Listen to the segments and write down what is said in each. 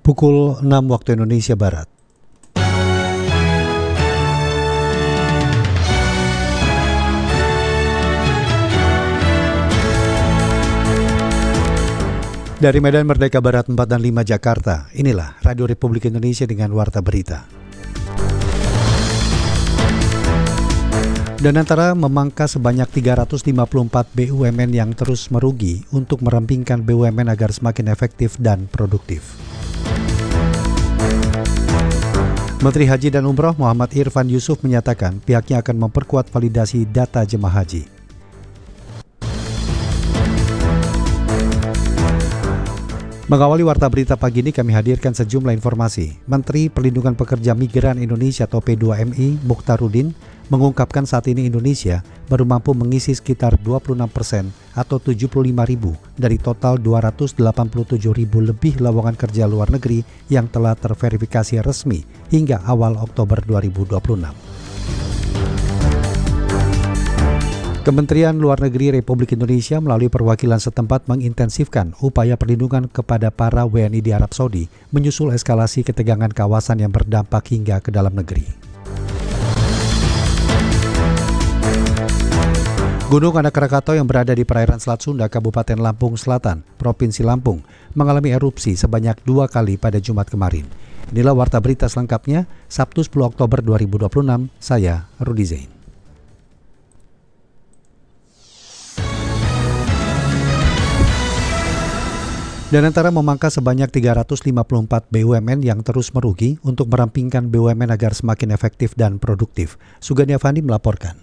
Pukul 6 waktu Indonesia Barat. Dari Medan Merdeka Barat 4 dan 5 Jakarta, inilah Radio Republik Indonesia dengan Warta Berita. Danantara memangkas sebanyak 354 BUMN yang terus merugi untuk merampingkan BUMN agar semakin efektif dan produktif. Menteri Haji dan Umroh Muhammad Irfan Yusuf menyatakan pihaknya akan memperkuat validasi data jemaah haji. Mengawali Warta Berita pagi ini kami hadirkan sejumlah informasi. Menteri Perlindungan Pekerja Migran Indonesia atau P2MI Mukhtaruddin mengungkapkan saat ini Indonesia baru mampu mengisi sekitar 26% atau 75.000 dari total 287.000 lebih lowongan kerja luar negeri yang telah terverifikasi resmi hingga awal Oktober 2026. Kementerian Luar Negeri Republik Indonesia melalui perwakilan setempat mengintensifkan upaya perlindungan kepada para WNI di Arab Saudi menyusul eskalasi ketegangan kawasan yang berdampak hingga ke dalam negeri. Gunung Anak Krakatau yang berada di perairan Selat Sunda, Kabupaten Lampung Selatan, Provinsi Lampung, mengalami erupsi sebanyak 2 kali pada Jumat kemarin. Inilah Warta Berita selengkapnya, Sabtu 10 Oktober 2026, saya Rudi Zain. Danantara memangkas sebanyak 354 BUMN yang terus merugi untuk merampingkan BUMN agar semakin efektif dan produktif. Sugandi Avandi melaporkan.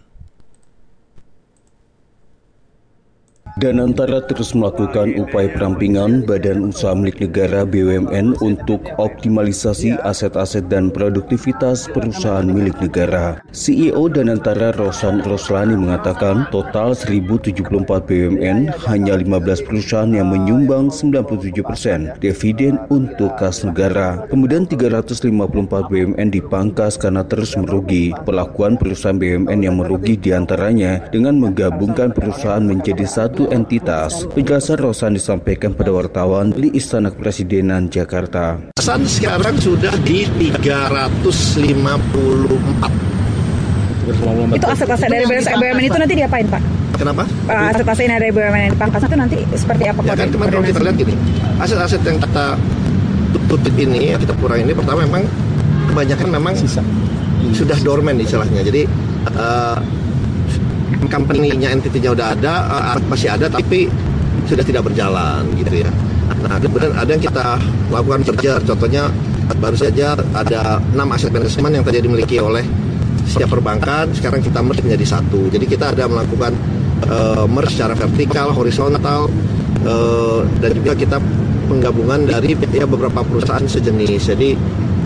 Danantara terus melakukan upaya perampingan Badan Usaha Milik Negara BUMN untuk optimalisasi aset-aset dan produktivitas perusahaan milik negara. CEO Danantara Rosan Roslani mengatakan total 1074 BUMN, hanya 15 perusahaan yang menyumbang 97% dividen untuk kas negara. Kemudian 354 BUMN dipangkas karena terus merugi. Perlakuan perusahaan BUMN yang merugi diantaranya dengan menggabungkan perusahaan menjadi satu entitas. Penjelasan Rosan disampaikan pada wartawan di Istana Kepresidenan Jakarta. Rosan sekarang sudah di 354. Itu aset-aset dari BUMN itu nanti diapain, Pak? Kenapa? Aset-aset dari BUMN yang dipangkas itu nanti seperti apa? Ya kan kemarin kalau kita lihat gini, aset-aset yang kita tutup ini, yang kita kurang ini, pertama memang kebanyakan memang sudah dormant istilahnya. Jadi company-nya, entity-nya udah ada, masih ada tapi sudah tidak berjalan gitu ya. Nah, kemudian ada yang kita lakukan merger, contohnya baru saja ada 6 aset manajemen yang tadi dimiliki oleh setiap perbankan, sekarang kita merge menjadi satu. Jadi kita ada melakukan merge secara vertikal, horizontal, dan juga kita penggabungan dari beberapa perusahaan sejenis. Jadi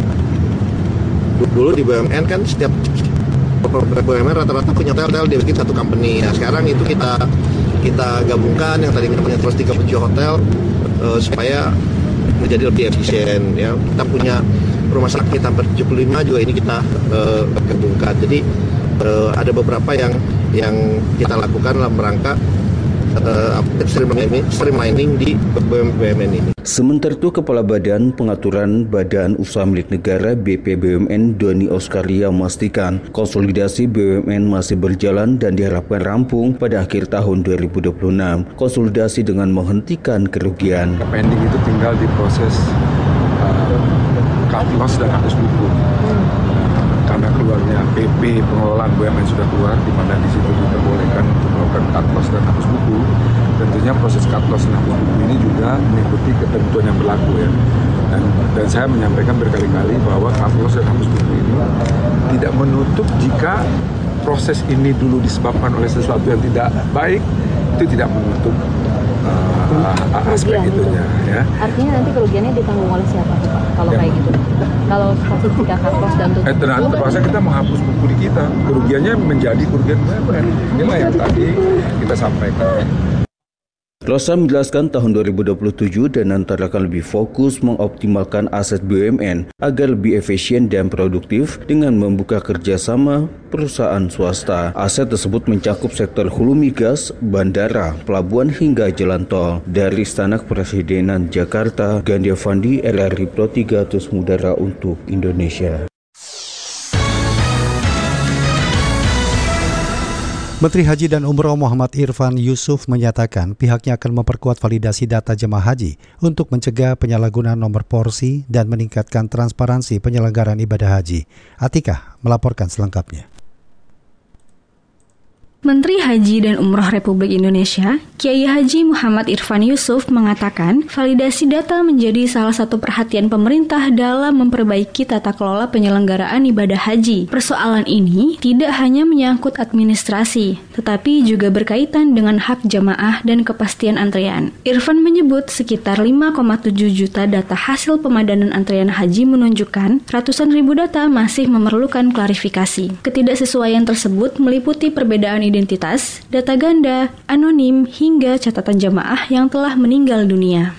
dulu di BUMN kan setiap BUMN rata-rata punya hotel dibikin satu company. Nah, sekarang itu kita gabungkan yang tadinya punya 307 hotel supaya menjadi lebih efisien ya. Kita punya rumah sakit hampir 75 juga ini kita gabungkan. Jadi ada beberapa yang kita lakukan dalam rangka streamlining di BUMN ini. Sementara itu, Kepala Badan Pengaturan Badan Usaha Milik Negara BPBUMN Doni Oskaria memastikan konsolidasi BUMN masih berjalan dan diharapkan rampung pada akhir tahun 2026. Konsolidasi dengan menghentikan kerugian. Pending itu tinggal di proses cut loss dan hapus buku. Karena keluarnya PP pengelolaan BUMN sudah keluar, di mana di situ diperbolehkan untuk melakukan cut loss dan hapus buku. Tentunya proses cut loss dan hapus buku ini juga mengikuti ketentuan yang berlaku ya. Dan saya menyampaikan berkali-kali bahwa cut loss dan hapus buku ini tidak menutup jika proses ini dulu disebabkan oleh sesuatu yang tidak baik, itu tidak menutup aspek itunya ya. Artinya nanti kerugiannya ditanggung oleh siapa Pak kalau kayak gitu? Kalau kasus jika cut loss dan terpaksa kita menghapus buku di kita, kerugiannya menjadi kerugian BUMN. Inilah yang tadi kita sampaikan. Rosa menjelaskan tahun 2027 Danantara akan lebih fokus mengoptimalkan aset BUMN agar lebih efisien dan produktif dengan membuka kerjasama perusahaan swasta. Aset tersebut mencakup sektor hulu migas, bandara, pelabuhan hingga jalan tol. Dari Istana Kepresidenan Jakarta, Gandhi Avandi, RRI Pro 3 Terus Mudara untuk Indonesia. Menteri Haji dan Umroh Muhammad Irfan Yusuf menyatakan pihaknya akan memperkuat validasi data jemaah haji untuk mencegah penyalahgunaan nomor porsi dan meningkatkan transparansi penyelenggaraan ibadah haji. Atikah melaporkan selengkapnya. Menteri Haji dan Umroh Republik Indonesia, Kiai Haji Muhammad Irfan Yusuf mengatakan validasi data menjadi salah satu perhatian pemerintah dalam memperbaiki tata kelola penyelenggaraan ibadah haji. Persoalan ini tidak hanya menyangkut administrasi, tetapi juga berkaitan dengan hak jamaah dan kepastian antrean. Irfan menyebut sekitar 5,7 juta data hasil pemadanan antrean haji menunjukkan ratusan ribu data masih memerlukan klarifikasi. Ketidaksesuaian tersebut meliputi perbedaan identitas, data ganda, anonim, hingga catatan jamaah yang telah meninggal dunia.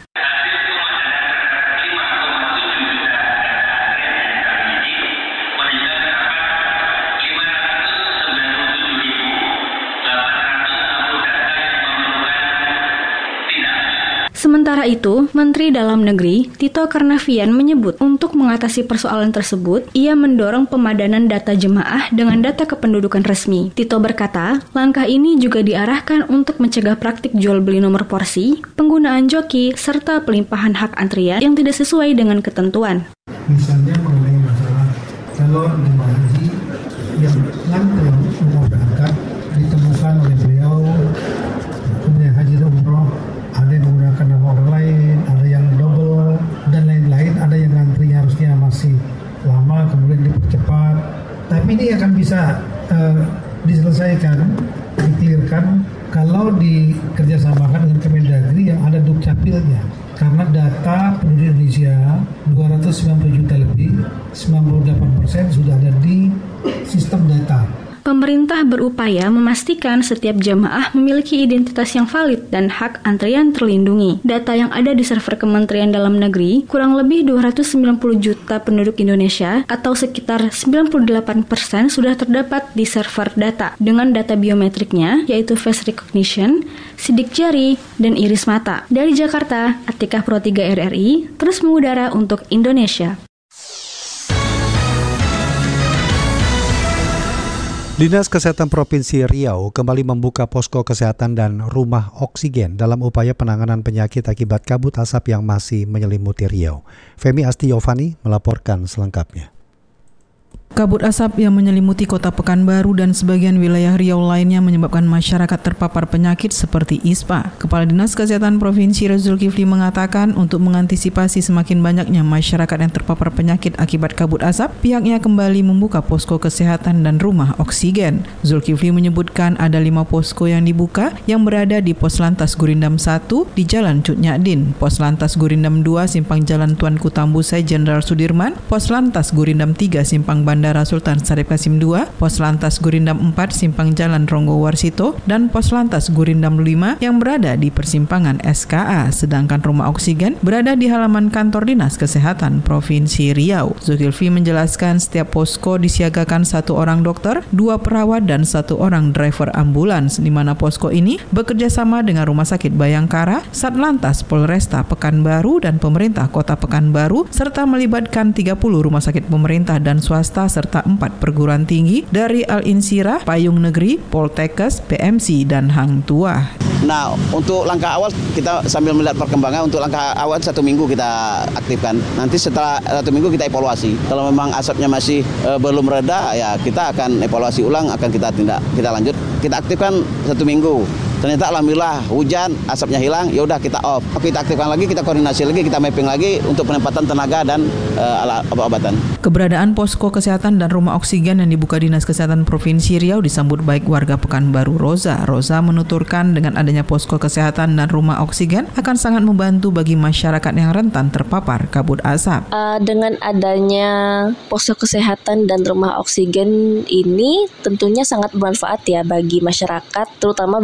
Sementara itu, Menteri Dalam Negeri Tito Karnavian menyebut untuk mengatasi persoalan tersebut, ia mendorong pemadanan data jemaah dengan data kependudukan resmi. Tito berkata, langkah ini juga diarahkan untuk mencegah praktik jual beli nomor porsi, penggunaan joki, serta pelimpahan hak antrian yang tidak sesuai dengan ketentuan. Misalnya mengenai masalah calon jemaah haji yang ngantri mau berangkat ditemukan oleh beliau punya haji dan umroh, ada yang menggunakan nama orang lain, ada yang double dan lain-lain, ada yang ngantrinya harusnya masih lama kemudian dipercepat. Tapi ini akan bisa diselesaikan, dikelirkan kalau dikerjasamakan dengan Kemendagri yang ada Dukcapilnya. Karena data penduduk Indonesia 290 juta lebih, 98% sudah ada di sistem data. Pemerintah berupaya memastikan setiap jamaah memiliki identitas yang valid dan hak antrean terlindungi. Data yang ada di server Kementerian Dalam Negeri, kurang lebih 290 juta penduduk Indonesia atau sekitar 98% sudah terdapat di server data dengan data biometriknya, yaitu face recognition, sidik jari, dan iris mata. Dari Jakarta, Atikah Pro 3 RRI, terus mengudara untuk Indonesia. Dinas Kesehatan Provinsi Riau kembali membuka posko kesehatan dan rumah oksigen dalam upaya penanganan penyakit akibat kabut asap yang masih menyelimuti Riau. Femi Astiyovani melaporkan selengkapnya. Kabut asap yang menyelimuti kota Pekanbaru dan sebagian wilayah Riau lainnya menyebabkan masyarakat terpapar penyakit seperti ISPA. Kepala Dinas Kesehatan Provinsi Zulkifli mengatakan untuk mengantisipasi semakin banyaknya masyarakat yang terpapar penyakit akibat kabut asap, pihaknya kembali membuka posko kesehatan dan rumah oksigen. Zulkifli menyebutkan ada 5 posko yang dibuka yang berada di Poslantas Gurindam 1 di Jalan Cut Nyadin, Poslantas Gurindam 2 Simpang Jalan Tuanku Tambusai Jenderal Sudirman, Poslantas Gurindam 3 Simpang Bandara Sultan Syarif Qasim II, Poslantas Gurindam 4 Simpang Jalan Ronggo Warsito, dan Poslantas Gurindam 5 yang berada di persimpangan SKA, sedangkan rumah oksigen berada di halaman kantor Dinas Kesehatan Provinsi Riau. Zulkifli menjelaskan setiap posko disiagakan 1 orang dokter, 2 perawat, dan 1 orang driver ambulans, di mana posko ini bekerja sama dengan Rumah Sakit Bayangkara, Satlantas Polresta Pekanbaru, dan pemerintah Kota Pekanbaru, serta melibatkan 30 rumah sakit pemerintah dan swasta serta 4 perguruan tinggi dari Al-Insirah, Payung Negeri, Poltekkes, PMC, dan Hang Tuah. Nah, untuk langkah awal kita sambil melihat perkembangan, untuk langkah awal 1 minggu kita aktifkan. Nanti setelah 1 minggu kita evaluasi. Kalau memang asapnya masih belum reda, ya kita akan evaluasi ulang, akan kita lanjut. Kita aktifkan 1 minggu. Ternyata alhamdulillah hujan, asapnya hilang, ya udah kita off. Kita aktifkan lagi, kita koordinasi lagi, kita mapping lagi untuk penempatan tenaga dan obat-obatan. Keberadaan posko kesehatan dan rumah oksigen yang dibuka Dinas Kesehatan Provinsi Riau disambut baik warga Pekanbaru. Roza menuturkan dengan adanya posko kesehatan dan rumah oksigen akan sangat membantu bagi masyarakat yang rentan terpapar kabut asap. Dengan adanya posko kesehatan dan rumah oksigen ini tentunya sangat bermanfaat ya bagi masyarakat, terutama bagi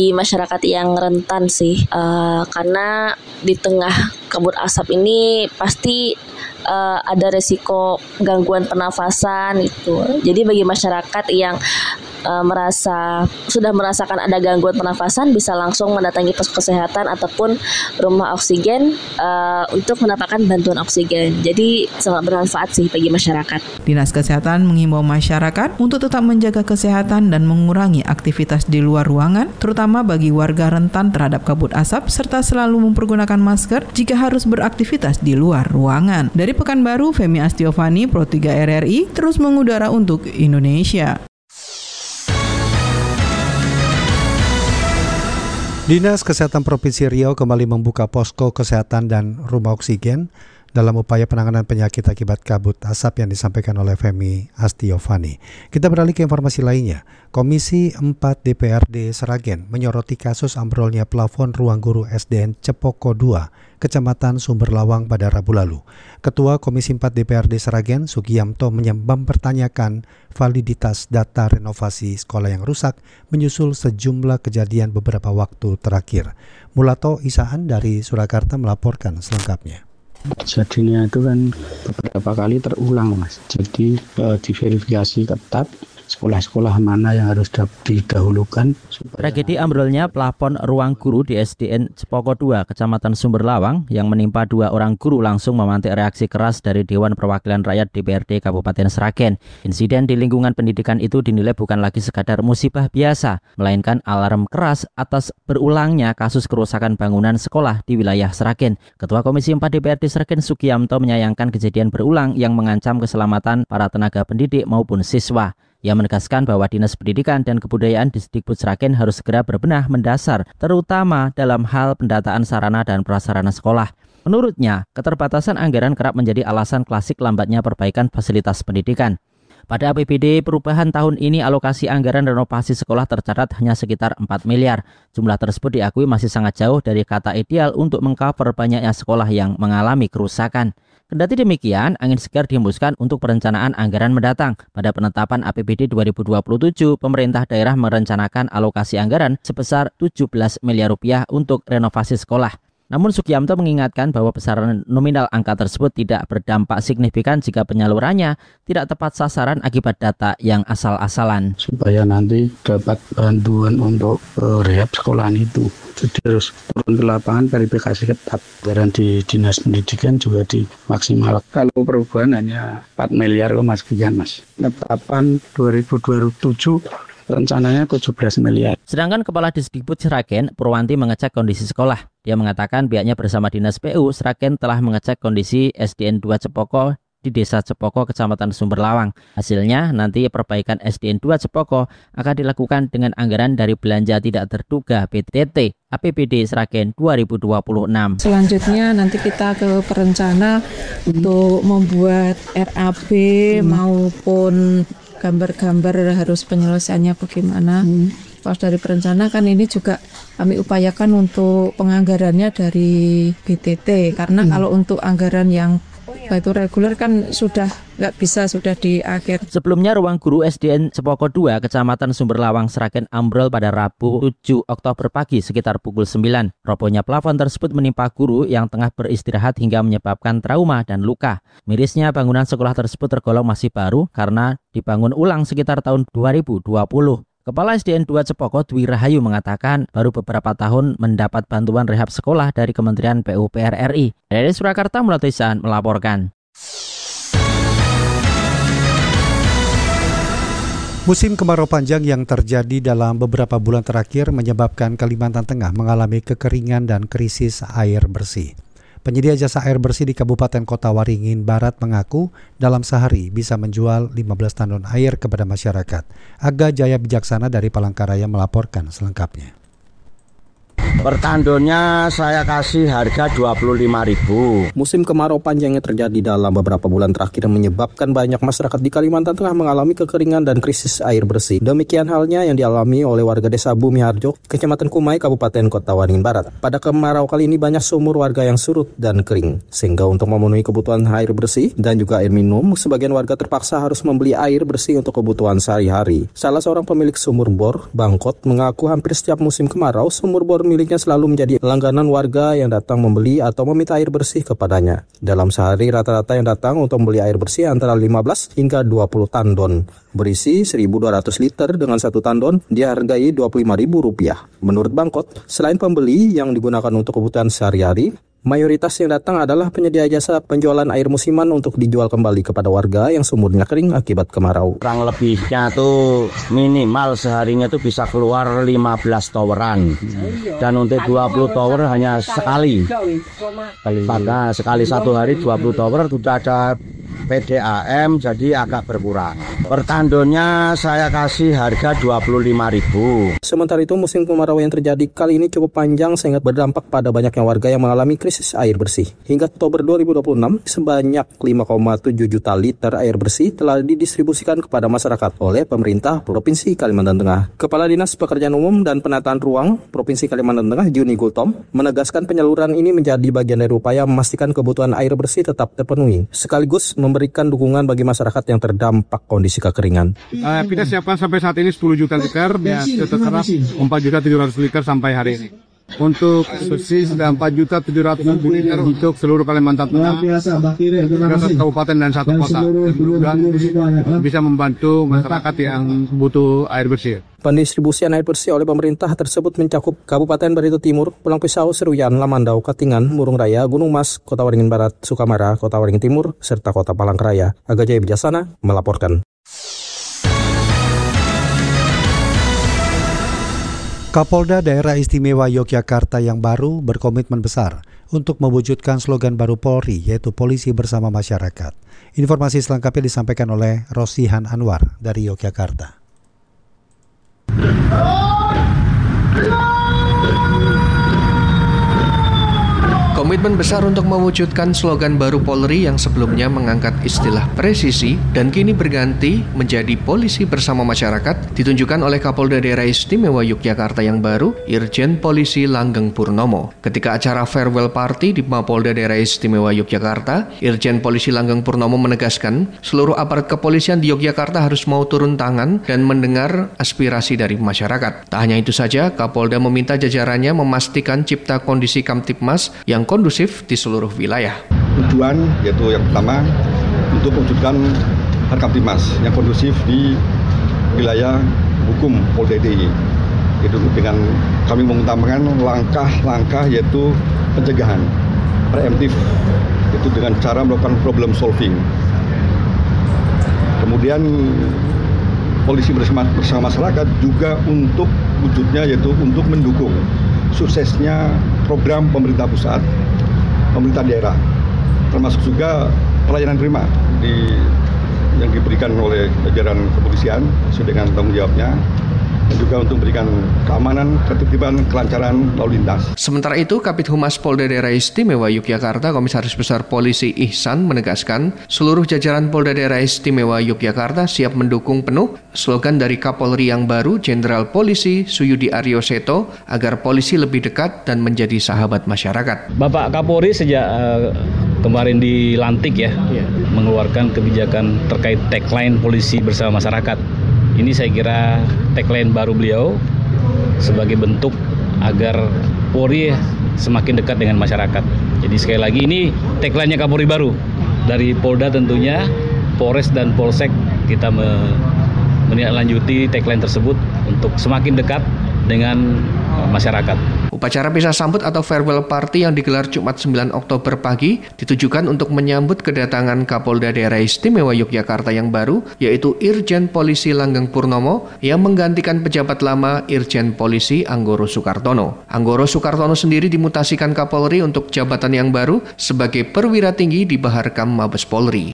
bagi masyarakat yang rentan sih, karena di tengah kabut asap ini pasti ada resiko gangguan pernafasan itu. Jadi bagi masyarakat yang sudah merasakan ada gangguan pernafasan bisa langsung mendatangi pos kesehatan ataupun rumah oksigen untuk mendapatkan bantuan oksigen. Jadi sangat bermanfaat sih bagi masyarakat. Dinas Kesehatan mengimbau masyarakat untuk tetap menjaga kesehatan dan mengurangi aktivitas di luar ruangan, terutama bagi warga rentan terhadap kabut asap, serta selalu mempergunakan masker jika harus beraktivitas di luar ruangan. Dari Pekanbaru, Femi Astiovani, Pro 3 RRI, terus mengudara untuk Indonesia. Dinas Kesehatan Provinsi Riau kembali membuka posko kesehatan dan rumah oksigen dalam upaya penanganan penyakit akibat kabut asap yang disampaikan oleh Femi Astiovani. Kita beralih ke informasi lainnya. Komisi 4 DPRD Sragen menyoroti kasus ambrolnya plafon ruang guru SDN Cepoko 2, Kecamatan Sumberlawang pada Rabu lalu. Ketua Komisi 4 DPRD Sragen, Sugiyamto, mempertanyakan validitas data renovasi sekolah yang rusak menyusul sejumlah kejadian beberapa waktu terakhir. Mulato Isaan dari Surakarta melaporkan selengkapnya. Jadinya itu kan beberapa kali terulang, Mas. Jadi diverifikasi ketat sekolah-sekolah mana yang harus didahulukan. Tragedi ambrolnya plafon ruang guru di SDN Cepoko 2, Kecamatan Sumberlawang yang menimpa 2 orang guru langsung memantik reaksi keras dari Dewan Perwakilan Rakyat DPRD Kabupaten Sragen. Insiden di lingkungan pendidikan itu dinilai bukan lagi sekadar musibah biasa, melainkan alarm keras atas berulangnya kasus kerusakan bangunan sekolah di wilayah Sragen. Ketua Komisi 4 DPRD Sragen, Sugiyamto, menyayangkan kejadian berulang yang mengancam keselamatan para tenaga pendidik maupun siswa. Ia menegaskan bahwa Dinas Pendidikan dan Kebudayaan Disdikbud Sragen harus segera berbenah mendasar, terutama dalam hal pendataan sarana dan prasarana sekolah. Menurutnya, keterbatasan anggaran kerap menjadi alasan klasik lambatnya perbaikan fasilitas pendidikan. Pada APBD perubahan tahun ini, alokasi anggaran renovasi sekolah tercatat hanya sekitar 4 miliar. Jumlah tersebut diakui masih sangat jauh dari kata ideal untuk mengcover banyaknya sekolah yang mengalami kerusakan. Kendati demikian, angin segar dihembuskan untuk perencanaan anggaran mendatang. Pada penetapan APBD 2027, pemerintah daerah merencanakan alokasi anggaran sebesar 17 miliar rupiah untuk renovasi sekolah. Namun Sugiyamto mengingatkan bahwa besaran nominal angka tersebut tidak berdampak signifikan jika penyalurannya tidak tepat sasaran akibat data yang asal-asalan. Supaya nanti dapat bantuan untuk rehab sekolahan itu. Jadi harus turun ke lapangan, verifikasi ketat. Anggaran di Dinas Pendidikan juga dimaksimalkan. Kalau perubahan hanya 4 miliar sekian, Mas. Penetapan 2027 rencananya 17 miliar. Sedangkan Kepala Disdikbud Sragen, Purwanti, mengecek kondisi sekolah. Dia mengatakan pihaknya bersama Dinas PU Sragen telah mengecek kondisi SDN 2 Cepoko di Desa Cepoko, Kecamatan Sumberlawang. Hasilnya, nanti perbaikan SDN 2 Cepoko akan dilakukan dengan anggaran dari belanja tidak terduga PTT APBD Sragen 2026. Selanjutnya nanti kita ke perencana untuk membuat RAB maupun gambar-gambar harus penyelesaiannya bagaimana. Pas dari perencana kan ini juga kami upayakan untuk penganggarannya dari BTT karena kalau untuk anggaran yang itu reguler kan sudah nggak bisa, sudah di akhir. Sebelumnya ruang guru SDN Cepoko 2, Kecamatan Sumberlawang, Sragen ambrol pada Rabu 7 Oktober pagi sekitar pukul 9. Robohnya plafon tersebut menimpa guru yang tengah beristirahat hingga menyebabkan trauma dan luka. Mirisnya bangunan sekolah tersebut tergolong masih baru karena dibangun ulang sekitar tahun 2020. Kepala SDN 2 Cepoko, Dwi Rahayu, mengatakan baru beberapa tahun mendapat bantuan rehab sekolah dari Kementerian PUPR RI. Dari Surakarta, Mulato Isaan melaporkan. Musim kemarau panjang yang terjadi dalam beberapa bulan terakhir menyebabkan Kalimantan Tengah mengalami kekeringan dan krisis air bersih. Penyedia jasa air bersih di Kabupaten Kota Waringin Barat mengaku dalam sehari bisa menjual 15 tandon air kepada masyarakat. Aga Jaya Bijaksana dari Palangkaraya melaporkan selengkapnya. Per tandonnya saya kasih harga 25.000. Musim kemarau panjang yang terjadi dalam beberapa bulan terakhir menyebabkan banyak masyarakat di Kalimantan Tengah mengalami kekeringan dan krisis air bersih. Demikian halnya yang dialami oleh warga desa Bumiharjo, Kecamatan Kumai, Kabupaten Kota Waringin Barat. Pada kemarau kali ini banyak sumur warga yang surut dan kering, sehingga untuk memenuhi kebutuhan air bersih dan juga air minum, sebagian warga terpaksa harus membeli air bersih untuk kebutuhan sehari-hari. Salah seorang pemilik sumur bor, Bangkot, mengaku hampir setiap musim kemarau, sumur bor miliknya selalu menjadi langganan warga yang datang membeli atau meminta air bersih kepadanya. Dalam sehari rata-rata yang datang untuk membeli air bersih antara 15 hingga 20 tandon. Berisi 1.200 liter dengan satu tandon dihargai Rp25.000. Menurut Bangkot, selain pembeli yang digunakan untuk kebutuhan sehari-hari, mayoritas yang datang adalah penyedia jasa penjualan air musiman untuk dijual kembali kepada warga yang sumurnya kering akibat kemarau. Kurang lebihnya tuh minimal seharinya tuh bisa keluar 15 toweran. Dan untuk 20 tower hanya sekali. Maka sekali satu hari 20 tower sudah ada PDAM, jadi agak berkurang. Per tandonnya saya kasih harga 25.000. Sementara itu musim kemarau yang terjadi kali ini cukup panjang sehingga berdampak pada banyaknya warga yang mengalami krisis air bersih. Hingga Oktober 2026, sebanyak 5,7 juta liter air bersih telah didistribusikan kepada masyarakat oleh pemerintah Provinsi Kalimantan Tengah. Kepala Dinas Pekerjaan Umum dan Penataan Ruang Provinsi Kalimantan Tengah, Juni Gultom, menegaskan penyaluran ini menjadi bagian dari upaya memastikan kebutuhan air bersih tetap terpenuhi, sekaligus memberikan dukungan bagi masyarakat yang terdampak kondisi kekeringan. Kita siapkan sampai saat ini 10 juta liter, ya terserap 4.700.000 liter sampai hari ini. Untuk susi sudah 4.700.000 liter untuk seluruh Kalimantan Tengah, 1 kabupaten dan 1 kota. Dan bisa membantu masyarakat yang butuh air bersih. Pendistribusian air bersih oleh pemerintah tersebut mencakup Kabupaten Barito Timur, Pulang Pisau, Seruyan, Lamandau, Katingan, Murung Raya, Gunung Mas, Kota Waringin Barat, Sukamara, Kota Waringin Timur, serta Kota Palangkaraya. Aga Jaya Bijasana melaporkan. Kapolda Daerah Istimewa Yogyakarta yang baru berkomitmen besar untuk mewujudkan slogan baru Polri, yaitu Polisi Bersama Masyarakat. Informasi selengkapnya disampaikan oleh Rosihan Anwar dari Yogyakarta. Komitmen besar untuk mewujudkan slogan baru Polri yang sebelumnya mengangkat istilah presisi dan kini berganti menjadi Polisi Bersama Masyarakat ditunjukkan oleh Kapolda Daerah Istimewa Yogyakarta yang baru, Irjen Polisi Langgeng Purnomo. Ketika acara farewell party di Mapolda Daerah Istimewa Yogyakarta, Irjen Polisi Langgeng Purnomo menegaskan seluruh aparat kepolisian di Yogyakarta harus mau turun tangan dan mendengar aspirasi dari masyarakat. Tak hanya itu saja, Kapolda meminta jajarannya memastikan cipta kondisi Kamtipmas yang kondusif di seluruh wilayah. Tujuan yaitu yang pertama untuk mewujudkan Kamtipmas yang kondusif di wilayah hukum Polda DIY. Itu dengan kami mengutamakan langkah-langkah yaitu pencegahan preemptif, itu dengan cara melakukan problem solving. Kemudian Polisi Bersama Masyarakat juga untuk wujudnya yaitu untuk mendukung suksesnya program pemerintah pusat, pemerintah daerah, termasuk juga pelayanan prima yang diberikan oleh jajaran kepolisian sesuai dengan tanggung jawabnya, dan juga untuk memberikan keamanan, ketertiban, kelancaran lalu lintas. Sementara itu, Kabid Humas Polda Daerah Istimewa Yogyakarta, Komisaris Besar Polisi Ihsan menegaskan seluruh jajaran Polda Daerah Istimewa Yogyakarta siap mendukung penuh slogan dari Kapolri yang baru, Jenderal Polisi Suyudi Aryo Seto, agar polisi lebih dekat dan menjadi sahabat masyarakat. Bapak Kapolri sejak kemarin dilantik mengeluarkan kebijakan terkait tagline Polisi Bersama Masyarakat. Ini saya kira tagline baru beliau sebagai bentuk agar Polri semakin dekat dengan masyarakat. Jadi sekali lagi ini tagline-nya Kapolri baru. Dari Polda tentunya, Polres dan Polsek kita menindaklanjuti tagline tersebut untuk semakin dekat dengan masyarakat. Upacara pisah sambut atau farewell party yang digelar Jumat 9 Oktober pagi ditujukan untuk menyambut kedatangan Kapolda Daerah Istimewa Yogyakarta yang baru, yaitu Irjen Polisi Langgeng Purnomo yang menggantikan pejabat lama Irjen Polisi Anggoro Sukartono. Anggoro Sukartono sendiri dimutasikan Kapolri untuk jabatan yang baru sebagai perwira tinggi di Baharkam Mabes Polri.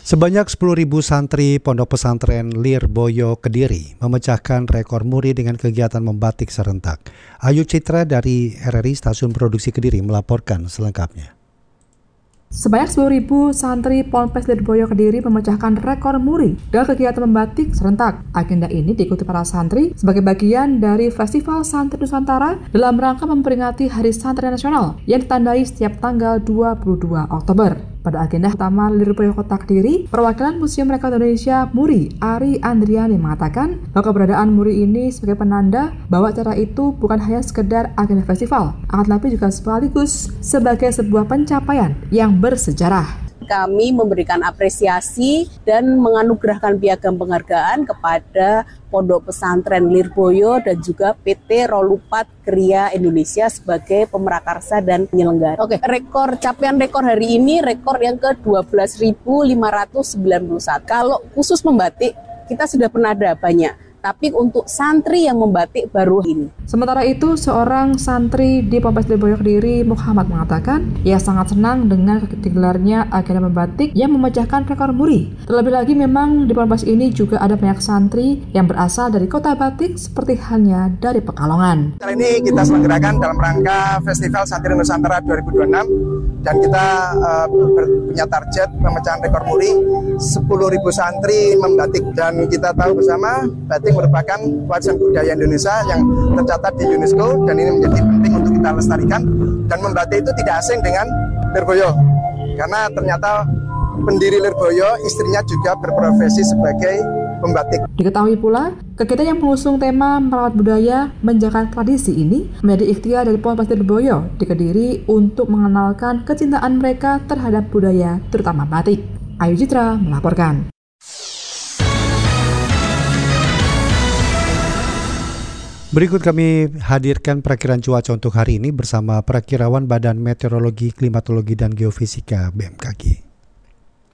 Sebanyak 10.000 santri Pondok Pesantren Lirboyo Kediri memecahkan rekor muri dengan kegiatan membatik serentak. Ayu Citra dari RRI Stasiun Produksi Kediri melaporkan selengkapnya. Sebanyak 10.000 santri Ponpes Lirboyo Kediri memecahkan rekor muri dengan kegiatan membatik serentak. Agenda ini diikuti para santri sebagai bagian dari Festival Santri Nusantara dalam rangka memperingati Hari Santri Nasional yang ditandai setiap tanggal 22 Oktober. Pada agenda utama Lirboyo Kota Kediri, perwakilan Museum Rekor Indonesia Muri, Ari Andriani mengatakan bahwa keberadaan muri ini sebagai penanda bahwa acara itu bukan hanya sekedar agenda festival, akan tetapi juga sekaligus sebagai sebuah pencapaian yang bersejarah. Kami memberikan apresiasi dan menganugerahkan piagam penghargaan kepada Pondok Pesantren Lirboyo dan juga PT Rolupat Kria Indonesia sebagai pemrakarsa dan penyelenggara. Capaian rekor hari ini rekor yang ke 12.591. Kalau khusus membatik kita sudah pernah ada banyak. Tapi untuk santri yang membatik baru ini. Sementara itu, seorang santri di Ponpes Lirboyo Kediri, Muhammad, mengatakan ia sangat senang dengan digelarnya agenda membatik yang memecahkan rekor muri. Terlebih lagi memang di Ponpes ini juga ada banyak santri yang berasal dari kota batik seperti halnya dari Pekalongan. Kali ini kita selenggarakan dalam rangka Festival Santri Nusantara 2026 dan kita punya target memecahkan rekor muri 10.000 santri membatik, dan kita tahu bersama batik merupakan warisan budaya Indonesia yang tercatat di UNESCO, dan ini menjadi penting untuk kita lestarikan. Dan membatik itu tidak asing dengan Lirboyo, karena ternyata pendiri Lirboyo istrinya juga berprofesi sebagai pembatik. Diketahui pula, kegiatan yang mengusung tema merawat budaya, menjaga tradisi ini menjadi ikhtiar dari Ponpes Lirboyo di Kediri untuk mengenalkan kecintaan mereka terhadap budaya, terutama batik. Ayu Citra melaporkan. Berikut kami hadirkan perakiran cuaca untuk hari ini bersama perakirawan Badan Meteorologi, Klimatologi, dan Geofisika BMKG.